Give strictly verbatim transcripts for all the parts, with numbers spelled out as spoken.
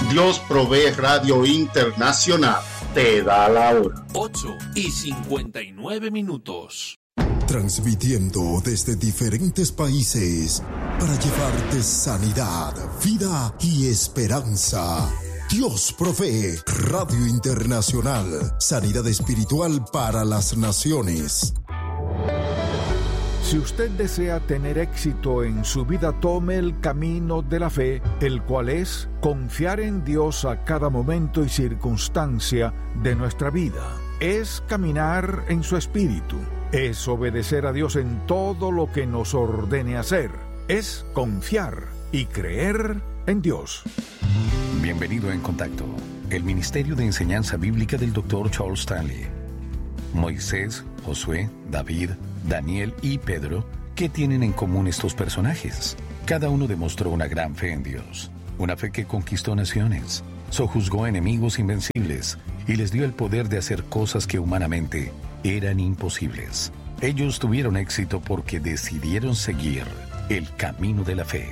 Dios Provee Radio Internacional te da la hora. ocho y cincuenta y nueve minutos. Transmitiendo desde diferentes países para llevarte sanidad, vida y esperanza. Dios Provee Radio Internacional. Sanidad espiritual para las naciones. Si usted desea tener éxito en su vida, tome el camino de la fe, el cual es confiar en Dios a cada momento y circunstancia de nuestra vida. Es caminar en su espíritu. Es obedecer a Dios en todo lo que nos ordene hacer. Es confiar y creer en Dios. Bienvenido a En Contacto, el Ministerio de Enseñanza Bíblica del doctor Charles Stanley. Moisés, Josué, David, Daniel y Pedro, ¿qué tienen en común estos personajes? Cada uno demostró una gran fe en Dios, una fe que conquistó naciones, sojuzgó enemigos invencibles y les dio el poder de hacer cosas que humanamente eran imposibles. Ellos tuvieron éxito porque decidieron seguir el camino de la fe.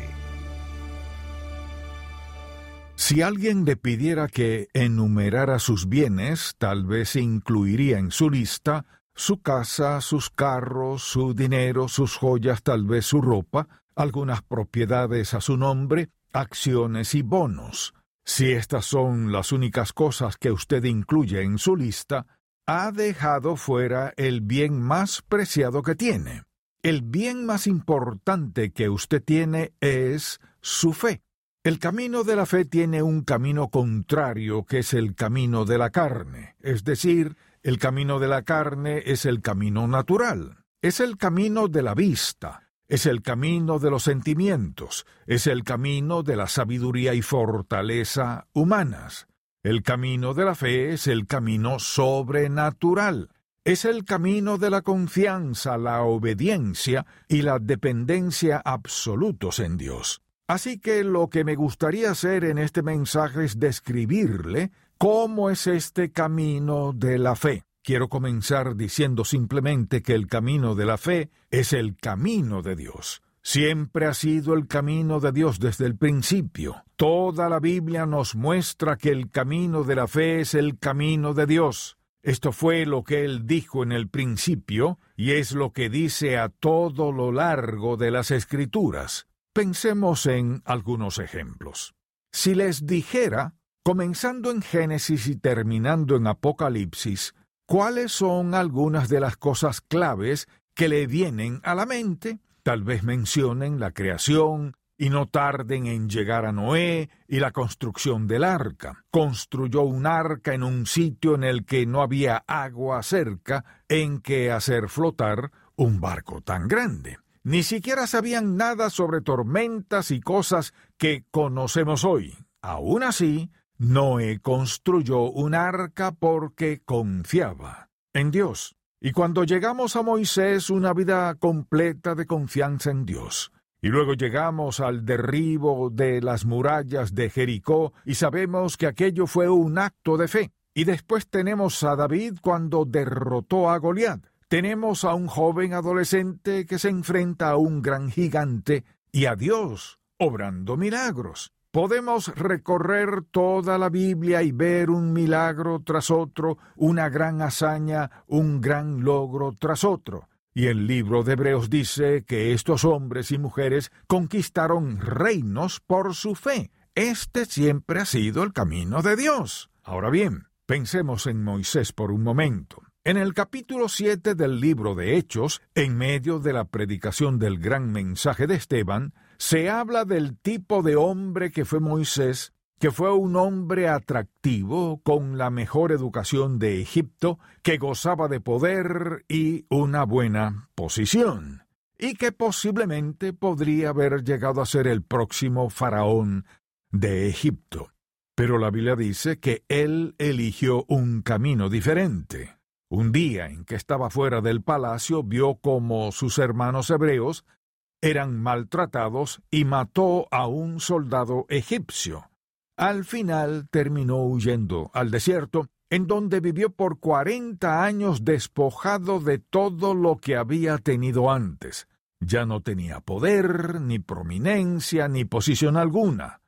Si alguien le pidiera que enumerara sus bienes, tal vez incluiría en su lista su casa, sus carros, su dinero, sus joyas, tal vez su ropa, algunas propiedades a su nombre, acciones y bonos. Si estas son las únicas cosas que usted incluye en su lista, ha dejado fuera el bien más preciado que tiene. El bien más importante que usted tiene es su fe. El camino de la fe tiene un camino contrario, que es el camino de la carne, es decir, el camino de la carne es el camino natural, es el camino de la vista, es el camino de los sentimientos, es el camino de la sabiduría y fortaleza humanas. El camino de la fe es el camino sobrenatural, es el camino de la confianza, la obediencia y la dependencia absolutos en Dios. Así que lo que me gustaría hacer en este mensaje es describirle ¿cómo es este camino de la fe? Quiero comenzar diciendo simplemente que el camino de la fe es el camino de Dios. Siempre ha sido el camino de Dios desde el principio. Toda la Biblia nos muestra que el camino de la fe es el camino de Dios. Esto fue lo que Él dijo en el principio y es lo que dice a todo lo largo de las Escrituras. Pensemos en algunos ejemplos. Si les dijera, comenzando en Génesis y terminando en Apocalipsis, ¿cuáles son algunas de las cosas claves que le vienen a la mente? Tal vez mencionen la creación y no tarden en llegar a Noé y la construcción del arca. Construyó un arca en un sitio en el que no había agua cerca en que hacer flotar un barco tan grande. Ni siquiera sabían nada sobre tormentas y cosas que conocemos hoy. Aún así, Noé construyó un arca porque confiaba en Dios. Y cuando llegamos a Moisés, una vida completa de confianza en Dios. Y luego llegamos al derribo de las murallas de Jericó y sabemos que aquello fue un acto de fe. Y después tenemos a David cuando derrotó a Goliat. Tenemos a un joven adolescente que se enfrenta a un gran gigante y a Dios obrando milagros. Podemos recorrer toda la Biblia y ver un milagro tras otro, una gran hazaña, un gran logro tras otro. Y el libro de Hebreos dice que estos hombres y mujeres conquistaron reinos por su fe. Este siempre ha sido el camino de Dios. Ahora bien, pensemos en Moisés por un momento. En el capítulo siete del libro de Hechos, en medio de la predicación del gran mensaje de Esteban, se habla del tipo de hombre que fue Moisés, que fue un hombre atractivo, con la mejor educación de Egipto, que gozaba de poder y una buena posición, y que posiblemente podría haber llegado a ser el próximo faraón de Egipto. Pero la Biblia dice que él eligió un camino diferente. Un día en que estaba fuera del palacio, vio como sus hermanos hebreos eran maltratados y mató a un soldado egipcio. Al final terminó huyendo al desierto, en donde vivió por cuarenta años despojado de todo lo que había tenido antes. Ya no tenía poder, ni prominencia, ni posición alguna.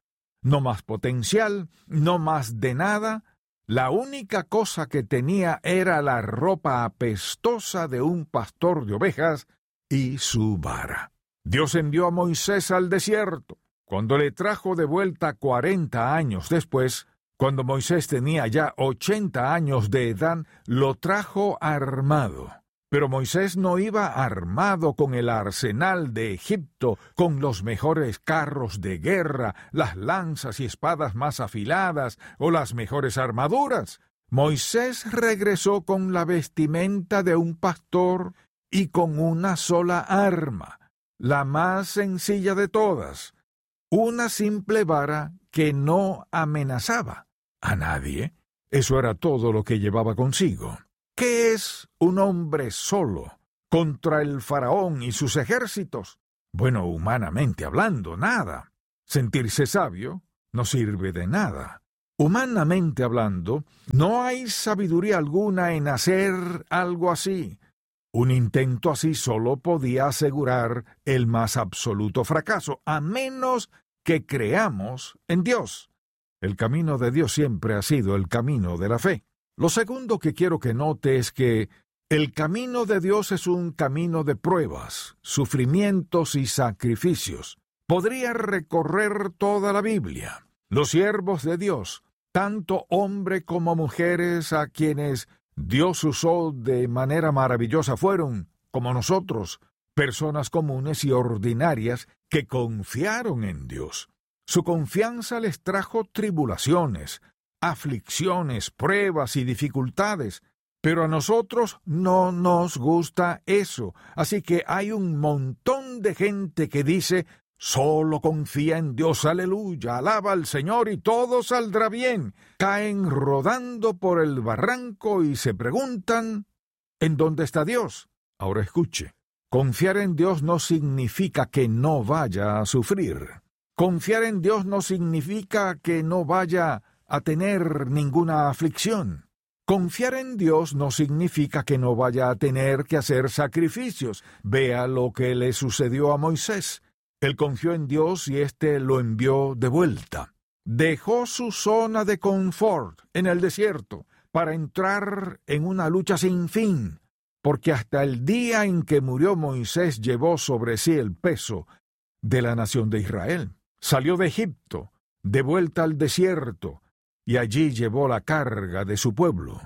no más potencial, no más de nada. La única cosa que tenía era la ropa apestosa de un pastor de ovejas y su vara. Dios envió a Moisés al desierto. Cuando le trajo de vuelta cuarenta años después, cuando Moisés tenía ya ochenta años de edad, lo trajo armado. Pero Moisés no iba armado con el arsenal de Egipto, con los mejores carros de guerra, las lanzas y espadas más afiladas o las mejores armaduras. Moisés regresó con la vestimenta de un pastor y con una sola arma, la más sencilla de todas, una simple vara que no amenazaba a nadie. Eso era todo lo que llevaba consigo. ¿Qué es un hombre solo contra el faraón y sus ejércitos? Bueno, humanamente hablando, nada. Sentirse sabio no sirve de nada. Humanamente hablando, no hay sabiduría alguna en hacer algo así. Un intento así solo podía asegurar el más absoluto fracaso, a menos que creamos en Dios. El camino de Dios siempre ha sido el camino de la fe. Lo segundo que quiero que note es que el camino de Dios es un camino de pruebas, sufrimientos y sacrificios. Podría recorrer toda la Biblia. Los siervos de Dios, tanto hombres como mujeres a quienes Dios usó de manera maravillosa, fueron, como nosotros, personas comunes y ordinarias que confiaron en Dios. Su confianza les trajo tribulaciones, aflicciones, pruebas y dificultades, pero a nosotros no nos gusta eso. Así que hay un montón de gente que dice, solo confía en Dios, aleluya, alaba al Señor y todo saldrá bien. Caen rodando por el barranco y se preguntan, ¿en dónde está Dios? Ahora escuche, confiar en Dios no significa que no vaya a sufrir. Confiar en Dios no significa que no vaya a tener ninguna aflicción. Confiar en Dios no significa que no vaya a tener que hacer sacrificios. Vea lo que le sucedió a Moisés. Él confió en Dios y éste lo envió de vuelta. Dejó su zona de confort en el desierto para entrar en una lucha sin fin, porque hasta el día en que murió Moisés llevó sobre sí el peso de la nación de Israel. Salió de Egipto, de vuelta al desierto, y allí llevó la carga de su pueblo.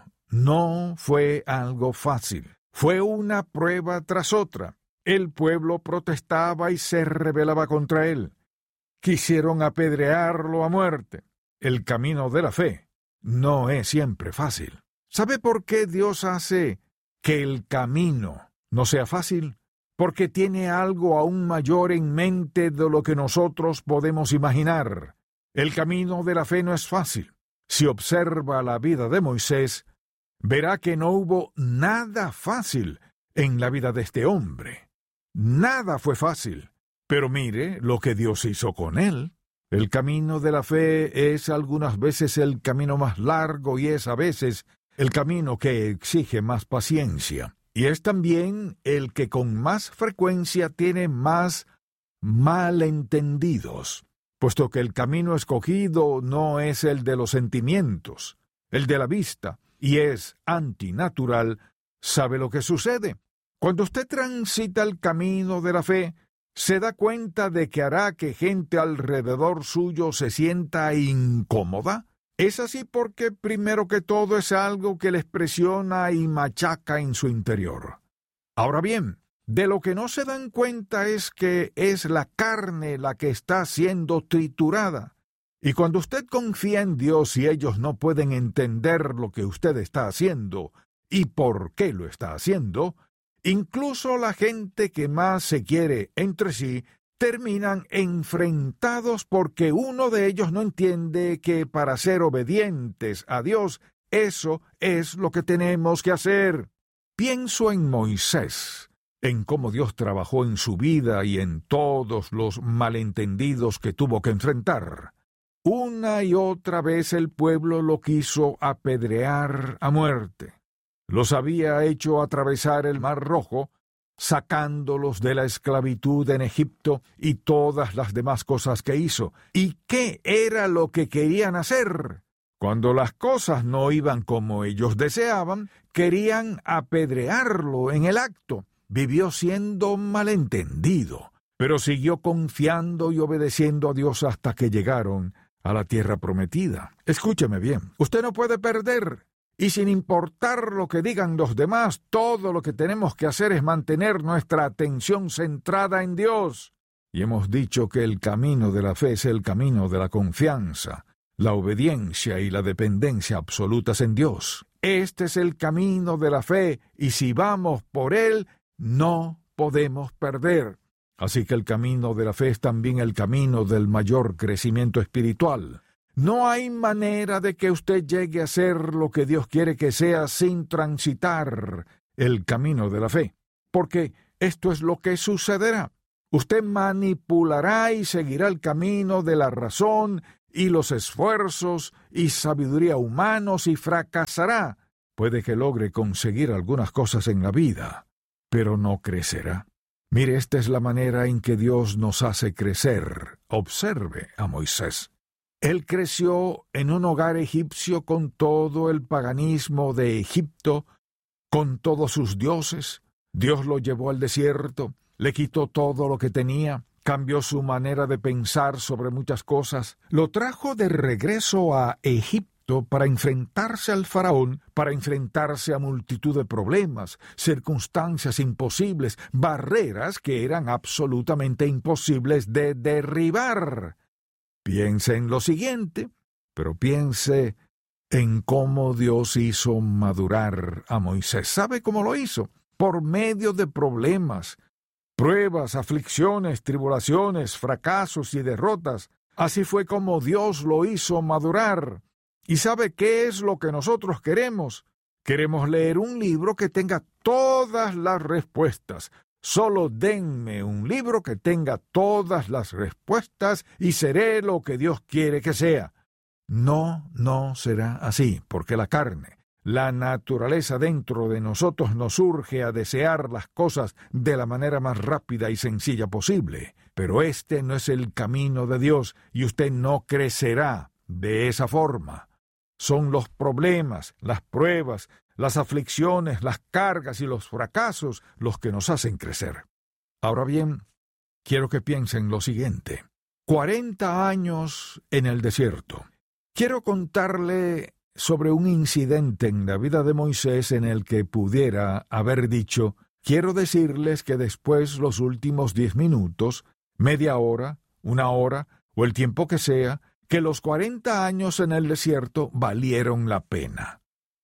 No fue algo fácil. Fue una prueba tras otra. El pueblo protestaba y se rebelaba contra él. Quisieron apedrearlo a muerte. El camino de la fe no es siempre fácil. ¿Sabe por qué Dios hace que el camino no sea fácil? Porque tiene algo aún mayor en mente de lo que nosotros podemos imaginar. El camino de la fe no es fácil. Si observa la vida de Moisés, verá que no hubo nada fácil en la vida de este hombre. Nada fue fácil, pero mire lo que Dios hizo con él. El camino de la fe es algunas veces el camino más largo y es a veces el camino que exige más paciencia. Y es también el que con más frecuencia tiene más malentendidos, puesto que el camino escogido no es el de los sentimientos, el de la vista, y es antinatural. ¿Sabe lo que sucede? Cuando usted transita el camino de la fe, se da cuenta de que hará que gente alrededor suyo se sienta incómoda. Es así porque, primero que todo, es algo que les presiona y machaca en su interior. Ahora bien, de lo que no se dan cuenta es que es la carne la que está siendo triturada. Y cuando usted confía en Dios y ellos no pueden entender lo que usted está haciendo y por qué lo está haciendo, incluso la gente que más se quiere entre sí terminan enfrentados porque uno de ellos no entiende que para ser obedientes a Dios, eso es lo que tenemos que hacer. Pienso en Moisés, en cómo Dios trabajó en su vida y en todos los malentendidos que tuvo que enfrentar. Una y otra vez el pueblo lo quiso apedrear a muerte. Los había hecho atravesar el Mar Rojo sacándolos de la esclavitud en Egipto y todas las demás cosas que hizo. ¿Y qué era lo que querían hacer? Cuando las cosas no iban como ellos deseaban, querían apedrearlo en el acto. Vivió siendo malentendido, pero siguió confiando y obedeciendo a Dios hasta que llegaron a la tierra prometida. Escúcheme bien, usted no puede perder. Y sin importar lo que digan los demás, todo lo que tenemos que hacer es mantener nuestra atención centrada en Dios. Y hemos dicho que el camino de la fe es el camino de la confianza, la obediencia y la dependencia absolutas en Dios. Este es el camino de la fe, y si vamos por él, no podemos perder. Así que el camino de la fe es también el camino del mayor crecimiento espiritual. No hay manera de que usted llegue a ser lo que Dios quiere que sea sin transitar el camino de la fe, porque esto es lo que sucederá. Usted manipulará y seguirá el camino de la razón y los esfuerzos y sabiduría humanos y fracasará. Puede que logre conseguir algunas cosas en la vida, pero no crecerá. Mire, esta es la manera en que Dios nos hace crecer. Observe a Moisés. Él creció en un hogar egipcio con todo el paganismo de Egipto, con todos sus dioses. Dios lo llevó al desierto, le quitó todo lo que tenía, cambió su manera de pensar sobre muchas cosas, lo trajo de regreso a Egipto para enfrentarse al faraón, para enfrentarse a multitud de problemas, circunstancias imposibles, barreras que eran absolutamente imposibles de derribar. Piense en lo siguiente, pero piense en cómo Dios hizo madurar a Moisés. ¿Sabe cómo lo hizo? Por medio de problemas, pruebas, aflicciones, tribulaciones, fracasos y derrotas. Así fue como Dios lo hizo madurar. ¿Y sabe qué es lo que nosotros queremos? Queremos leer un libro que tenga todas las respuestas. Solo denme un libro que tenga todas las respuestas y seré lo que Dios quiere que sea. No, no será así, porque la carne, la naturaleza dentro de nosotros nos urge a desear las cosas de la manera más rápida y sencilla posible. Pero este no es el camino de Dios y usted no crecerá de esa forma. Son los problemas, las pruebas, las aflicciones, las cargas y los fracasos los que nos hacen crecer. Ahora bien, quiero que piensen lo siguiente. Cuarenta años en el desierto. Quiero contarle sobre un incidente en la vida de Moisés en el que pudiera haber dicho, quiero decirles que después los últimos diez minutos, media hora, una hora, o el tiempo que sea, que los cuarenta años en el desierto valieron la pena.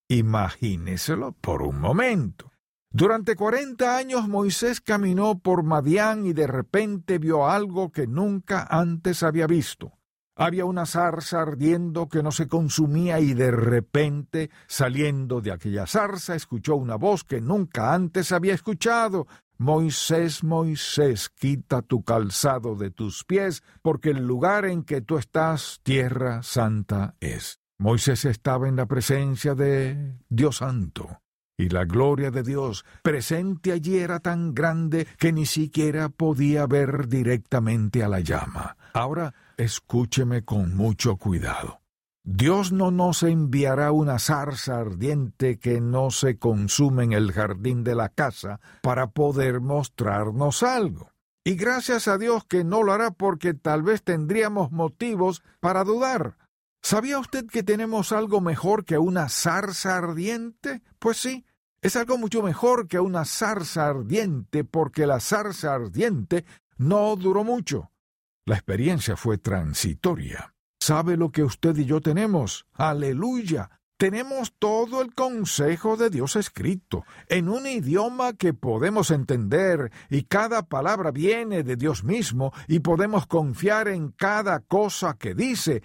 Imagíneselo por un momento. Durante cuarenta años Moisés caminó por Madián y de repente vio algo que nunca antes había visto. Había una zarza ardiendo que no se consumía y de repente, saliendo de aquella zarza, escuchó una voz que nunca antes había escuchado. Moisés, Moisés, quita tu calzado de tus pies, porque el lugar en que tú estás, tierra santa es. Moisés estaba en la presencia de Dios Santo, y la gloria de Dios presente allí era tan grande que ni siquiera podía ver directamente a la llama. Ahora, escúcheme con mucho cuidado. Dios no nos enviará una zarza ardiente que no se consume en el jardín de la casa para poder mostrarnos algo. Y gracias a Dios que no lo hará porque tal vez tendríamos motivos para dudar. ¿Sabía usted que tenemos algo mejor que una zarza ardiente? Pues sí, es algo mucho mejor que una zarza ardiente porque la zarza ardiente no duró mucho. La experiencia fue transitoria. ¿Sabe lo que usted y yo tenemos? ¡Aleluya! Tenemos todo el consejo de Dios escrito, en un idioma que podemos entender, y cada palabra viene de Dios mismo, y podemos confiar en cada cosa que dice.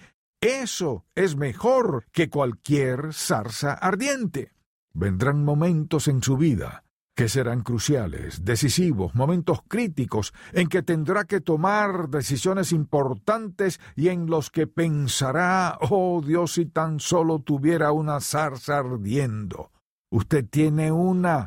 Eso es mejor que cualquier zarza ardiente. Vendrán momentos en su vida que serán cruciales, decisivos, momentos críticos en que tendrá que tomar decisiones importantes y en los que pensará, oh Dios, si tan solo tuviera una zarza ardiendo. Usted tiene una,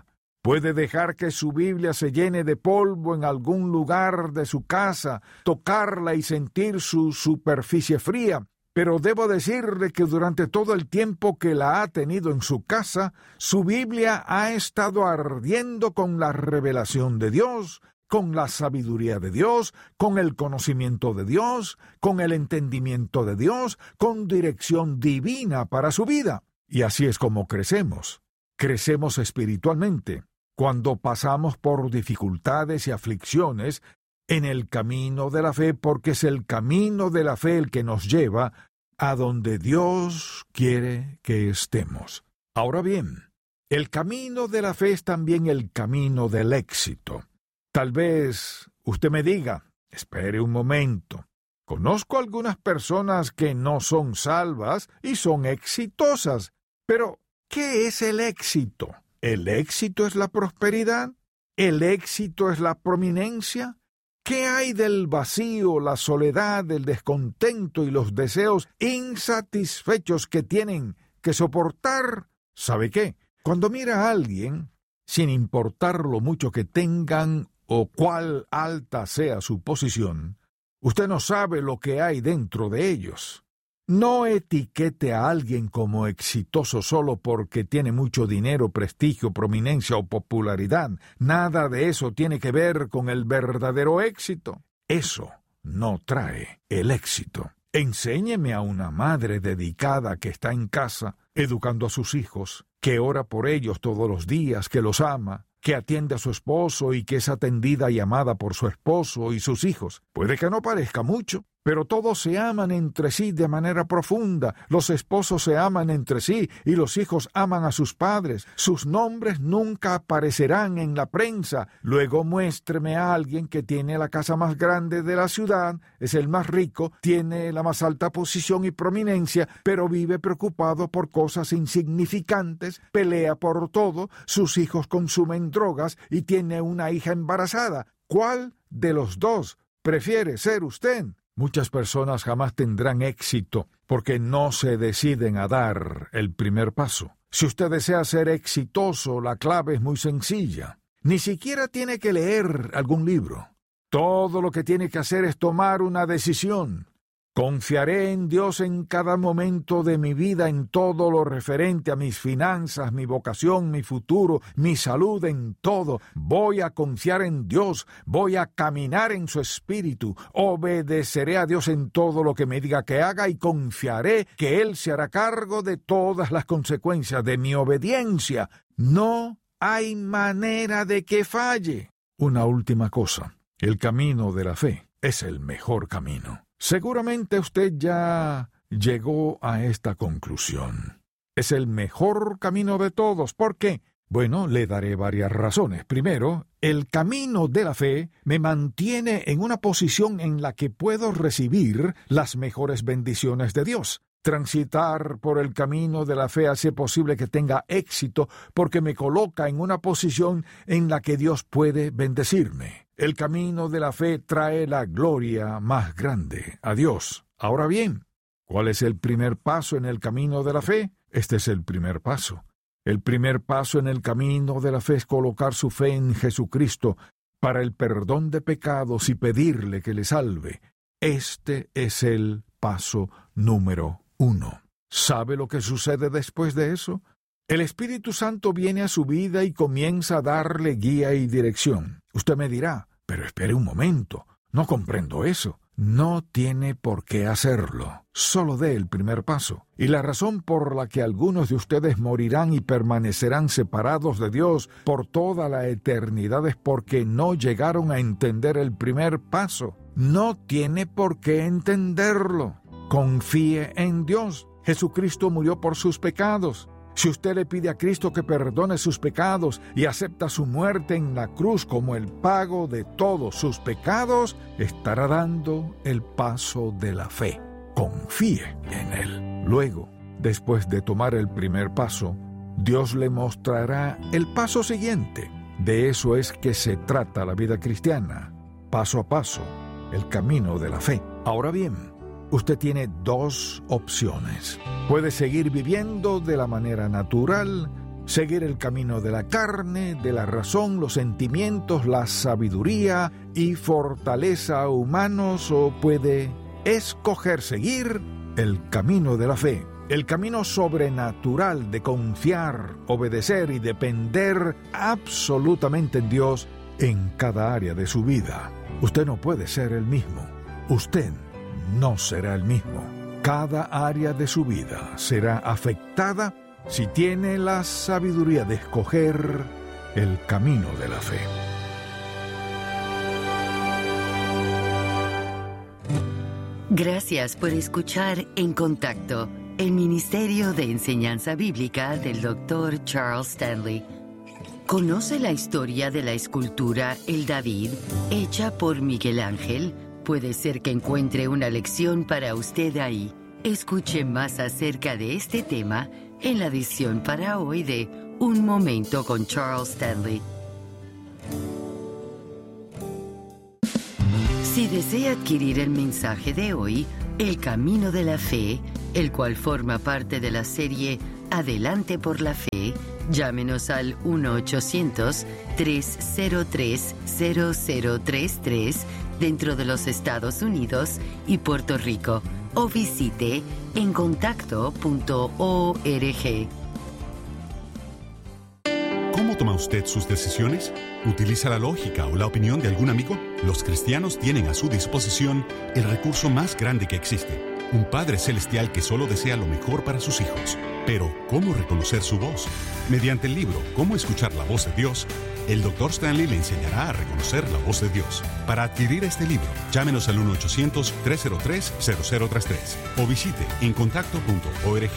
Puede dejar que su Biblia se llene de polvo en algún lugar de su casa, tocarla y sentir su superficie fría. Pero debo decirle que durante todo el tiempo que la ha tenido en su casa, su Biblia ha estado ardiendo con la revelación de Dios, con la sabiduría de Dios, con el conocimiento de Dios, con el entendimiento de Dios, con dirección divina para su vida. Y así es como crecemos. Crecemos espiritualmente cuando pasamos por dificultades y aflicciones en el camino de la fe, porque es el camino de la fe el que nos lleva a donde Dios quiere que estemos. Ahora bien, el camino de la fe es también el camino del éxito. Tal vez usted me diga, espere un momento, conozco algunas personas que no son salvas y son exitosas, pero ¿qué es el éxito? ¿El éxito es la prosperidad? ¿El éxito es la prominencia? ¿Qué hay del vacío, la soledad, el descontento y los deseos insatisfechos que tienen que soportar? ¿Sabe qué? Cuando mira a alguien, sin importar lo mucho que tengan o cuál alta sea su posición, usted no sabe lo que hay dentro de ellos. No etiquete a alguien como exitoso solo porque tiene mucho dinero, prestigio, prominencia o popularidad. Nada de eso tiene que ver con el verdadero éxito. Eso no trae el éxito. Enséñeme a una madre dedicada que está en casa, educando a sus hijos, que ora por ellos todos los días, que los ama, que atiende a su esposo y que es atendida y amada por su esposo y sus hijos. Puede que no parezca mucho, pero todos se aman entre sí de manera profunda. Los esposos se aman entre sí y los hijos aman a sus padres. Sus nombres nunca aparecerán en la prensa. Luego muéstreme a alguien que tiene la casa más grande de la ciudad, es el más rico, tiene la más alta posición y prominencia, pero vive preocupado por cosas insignificantes, pelea por todo, sus hijos consumen drogas y tiene una hija embarazada. ¿Cuál de los dos prefiere ser usted? Muchas personas jamás tendrán éxito porque no se deciden a dar el primer paso. Si usted desea ser exitoso, la clave es muy sencilla. Ni siquiera tiene que leer algún libro. Todo lo que tiene que hacer es tomar una decisión. Confiaré en Dios en cada momento de mi vida, en todo lo referente a mis finanzas, mi vocación, mi futuro, mi salud, en todo. Voy a confiar en Dios, voy a caminar en su espíritu, obedeceré a Dios en todo lo que me diga que haga y confiaré que Él se hará cargo de todas las consecuencias de mi obediencia. No hay manera de que falle. Una última cosa, el camino de la fe es el mejor camino. Seguramente usted ya llegó a esta conclusión. Es el mejor camino de todos. ¿Por qué? Bueno, le daré varias razones. Primero, el camino de la fe me mantiene en una posición en la que puedo recibir las mejores bendiciones de Dios. Transitar por el camino de la fe hace posible que tenga éxito porque me coloca en una posición en la que Dios puede bendecirme. El camino de la fe trae la gloria más grande a Dios. Ahora bien, ¿cuál es el primer paso en el camino de la fe? Este es el primer paso. El primer paso en el camino de la fe es colocar su fe en Jesucristo para el perdón de pecados y pedirle que le salve. Este es el paso número uno. ¿Sabe lo que sucede después de eso? El Espíritu Santo viene a su vida y comienza a darle guía y dirección. Usted me dirá, pero espere un momento, no comprendo eso. No tiene por qué hacerlo. Solo dé el primer paso. Y la razón por la que algunos de ustedes morirán y permanecerán separados de Dios por toda la eternidad es porque no llegaron a entender el primer paso. No tiene por qué entenderlo. Confíe en Dios. Jesucristo murió por sus pecados. Si usted le pide a Cristo que perdone sus pecados y acepta su muerte en la cruz como el pago de todos sus pecados, estará dando el paso de la fe. Confíe en Él. Luego, después de tomar el primer paso, Dios le mostrará el paso siguiente. De eso es que se trata la vida cristiana. Paso a paso, el camino de la fe. Ahora bien, usted tiene dos opciones. Puede seguir viviendo de la manera natural seguir el camino de la carne, de la razón, los sentimientos, la sabiduría y fortaleza humanos, o puede escoger seguir el camino de la fe, el camino sobrenatural de confiar, obedecer y depender absolutamente en Dios en cada área de su vida. Usted no puede ser el mismo. Usted no será el mismo. Cada área de su vida será afectada si tiene la sabiduría de escoger el camino de la fe. Gracias por escuchar En Contacto, el Ministerio de Enseñanza Bíblica del doctor Charles Stanley. ¿Conoce la historia de la escultura El David, hecha por Miguel Ángel? Puede ser que encuentre una lección para usted ahí. Escuche más acerca de este tema en la edición para hoy de Un Momento con Charles Stanley. Si desea adquirir el mensaje de hoy, El Camino de la Fe, el cual forma parte de la serie Adelante por la Fe, llámenos al uno ochocientos, tres cero tres, cero cero tres tres dentro de los Estados Unidos y Puerto Rico o visite en contacto punto org. ¿Cómo toma usted sus decisiones? ¿Utiliza la lógica o la opinión de algún amigo? Los cristianos tienen a su disposición el recurso más grande que existe, un Padre Celestial que solo desea lo mejor para sus hijos. Pero, ¿cómo reconocer su voz? Mediante el libro Cómo escuchar la voz de Dios, el doctor Stanley le enseñará a reconocer la voz de Dios. Para adquirir este libro, llámenos al uno ochocientos, tres cero tres, cero cero tres tres o visite en contacto punto org.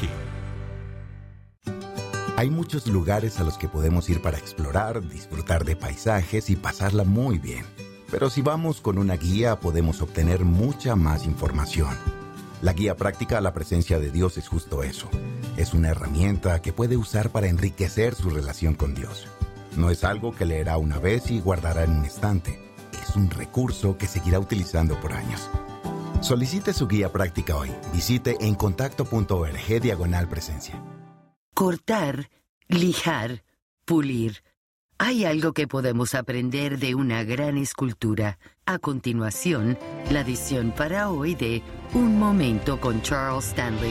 Hay muchos lugares a los que podemos ir para explorar, disfrutar de paisajes y pasarla muy bien. Pero si vamos con una guía, podemos obtener mucha más información. La guía práctica a la presencia de Dios es justo eso. Es una herramienta que puede usar para enriquecer su relación con Dios. No es algo que leerá una vez y guardará en un estante. Es un recurso que seguirá utilizando por años. Solicite su guía práctica hoy. Visite en contacto punto org diagonal presencia. Cortar, lijar, pulir. Hay algo que podemos aprender de una gran escultura. A continuación, la edición para hoy de Un Momento con Charles Stanley.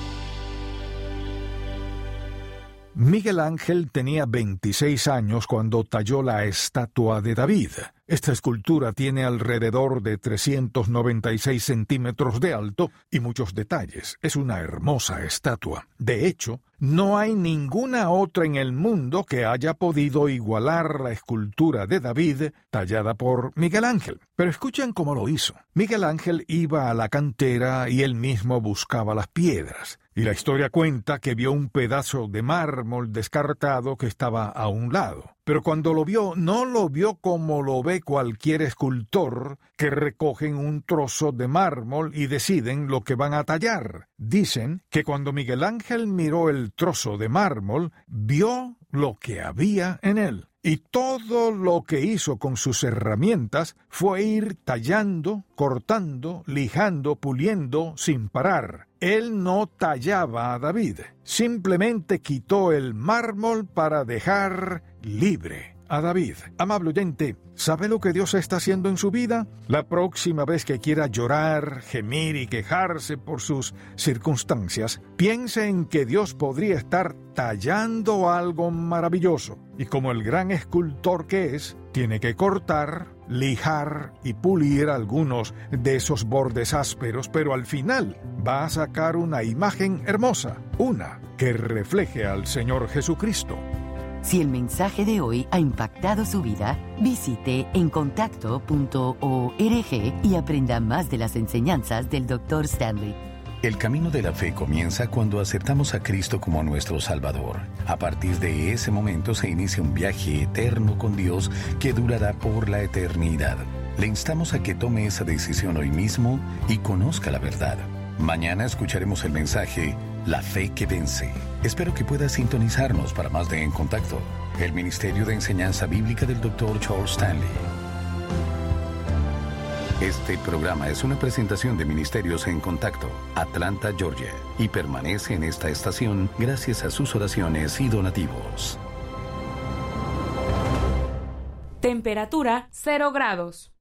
Miguel Ángel tenía veintiséis años cuando talló la estatua de David. Esta escultura tiene alrededor de trescientos noventa y seis centímetros de alto y muchos detalles. Es una hermosa estatua. De hecho, no hay ninguna otra en el mundo que haya podido igualar la escultura de David tallada por Miguel Ángel. Pero escuchen cómo lo hizo. Miguel Ángel iba a la cantera y él mismo buscaba las piedras. Y la historia cuenta que vio un pedazo de mármol descartado que estaba a un lado. Pero cuando lo vio, no lo vio como lo ve cualquier escultor, que recogen un trozo de mármol y deciden lo que van a tallar. Dicen que cuando Miguel Ángel miró el trozo de mármol, vio lo que había en él. Y todo lo que hizo con sus herramientas fue ir tallando, cortando, lijando, puliendo sin parar. Él no tallaba a David, simplemente quitó el mármol para dejar libre a David. Amable oyente, ¿sabe lo que Dios está haciendo en su vida? La próxima vez que quiera llorar, gemir y quejarse por sus circunstancias, piense en que Dios podría estar tallando algo maravilloso. Y como el gran escultor que es, tiene que cortar, lijar y pulir algunos de esos bordes ásperos, pero al final va a sacar una imagen hermosa, una que refleje al Señor Jesucristo. Si el mensaje de hoy ha impactado su vida, visite en contacto punto org y aprenda más de las enseñanzas del doctor Stanley. El camino de la fe comienza cuando aceptamos a Cristo como nuestro Salvador. A partir de ese momento se inicia un viaje eterno con Dios que durará por la eternidad. Le instamos a que tome esa decisión hoy mismo y conozca la verdad. Mañana escucharemos el mensaje La Fe que Vence. Espero que pueda sintonizarnos para más de En Contacto, el Ministerio de Enseñanza Bíblica del doctor Charles Stanley. Este programa es una presentación de Ministerios en Contacto, Atlanta, Georgia, y permanece en esta estación gracias a sus oraciones y donativos. Temperatura cero grados.